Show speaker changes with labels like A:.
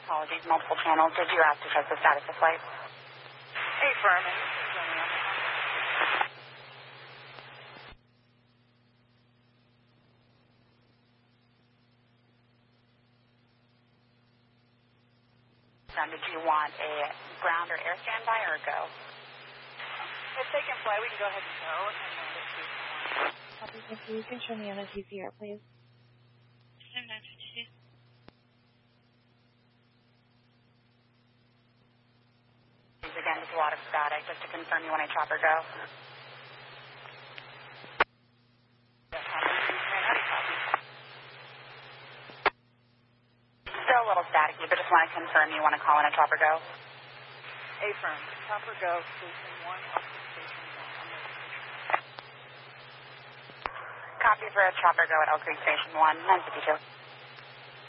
A: apologies, multiple channels. Did you ask to check the status of flight?
B: Affirming.
A: Did you want a ground or air standby or a go?
B: If they can fly, we can go ahead and go.
C: Copy, thank you. You can show me on the TCR, please.
A: Again, there's a lot of static. Just to confirm, you want a chopper go? Still a little staticky, but just want to confirm you want to call in a chopper go?
B: Affirm. Chopper go. Station 1. Station 1.
A: Copy for a chopper go at Elk Creek Station 1, 952.